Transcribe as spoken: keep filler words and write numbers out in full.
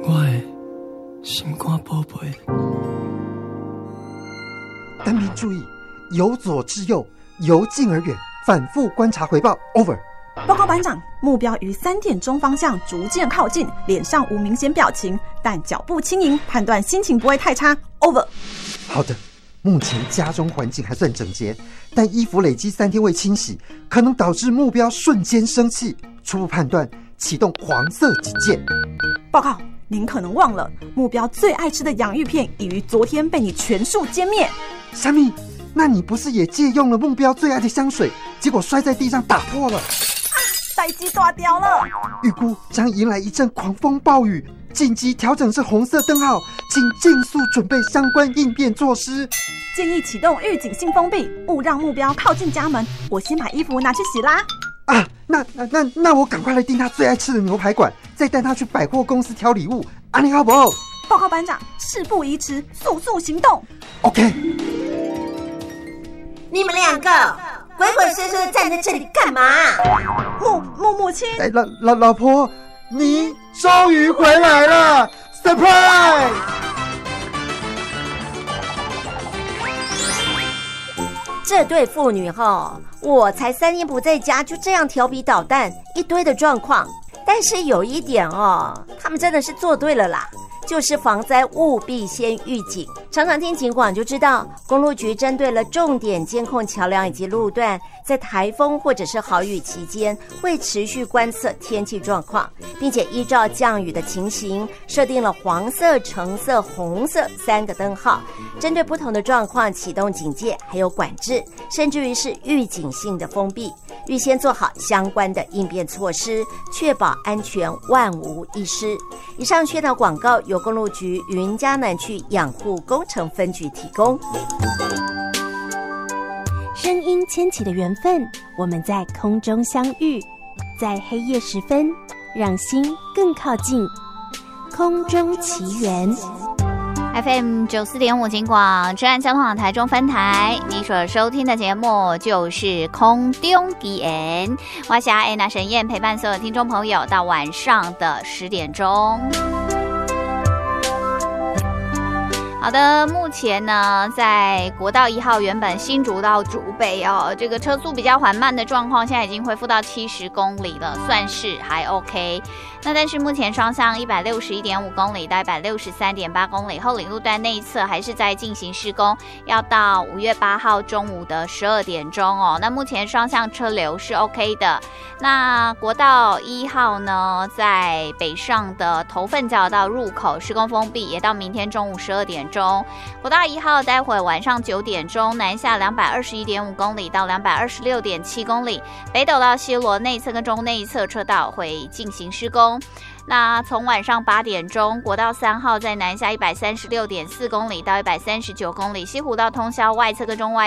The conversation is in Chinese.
我的心肝宝贝。 单兵注意，由左至右，由近而远，反复观察回报。Over。 报告班长，目标于三点钟方向逐渐靠近，脸上无明显表情，但脚步轻盈，判断心情不会太差。Over。 好的，目前家中环境还算整洁，但衣服累积三天未清洗，可能导致目标瞬间生气。初步判断，启动黄色警戒。 报告，您可能忘了，目标最爱吃的洋芋片已于昨天被你全数歼灭。 虾米？那你不是也借用了目标最爱的香水，结果摔在地上打破了？ 代机大掉了， 预估将迎来一阵狂风暴雨，紧急调整至红色灯号，请尽速准备相关应变措施。 建议启动预警性封闭，勿让目标靠近家门。我先把衣服拿去洗啦。 啊，那那那那我赶快来订他最爱吃的牛排馆，再带他去百货公司挑礼物。啊，你好不好？ 报告班长，事不宜迟，速速行动。 OK。 你们两个鬼鬼祟祟的站在这里干嘛？ 母母母亲， 哎，老老老婆，你终于回来了 ，surprise！ 这对父女齁，我才三天不在家，就这样调皮捣蛋，一堆的状况。但是有一点哦，他们真的是做对了啦。就是防灾务必先预警，常常听警广就知道，公路局针对了重点监控桥梁以及路段，在台风或者是豪雨期间，会持续观测天气状况，并且依照降雨的情形，设定了黄色、橙色、红色三个灯号，针对不同的状况启动警戒，还有管制，甚至于是预警性的封闭，预先做好相关的应变措施，确保安全万无一失。以上宣导广告由公路局云嘉南区养护工程分局提供。 声音牵起的缘分，我们在空中相遇，在黑夜时分，让心更靠近。空中奇缘 F M 九四点五警广治安交通网台中分台，你所收听的节目就是空中奇缘。我是安娜沈燕，陪伴所有听众朋友到晚上的十点钟。好的，目前呢，在国道一号原本新竹到竹北哦，这个车速比较缓慢的状况，现在已经恢复到七十公里了，算是还 OK。那但是目前双向一百六十一点五公里到一百六十三点八公里，后里路段内侧还是在进行施工，要到五月八号中午的十二点钟哦。那目前双向车流是 OK 的。那国道一号呢，在北上的头份交流道入口施工封闭，也到明天中午十二点钟。国道一号待会晚上九点钟南下两百二十一点五公里到两百二十六点七公里，北斗到西螺内侧跟中内侧车道会进行施工。那从晚上八点钟，国道三号在南下一百三十六点四公里到一百三十九公里，西湖到通霄外侧跟中外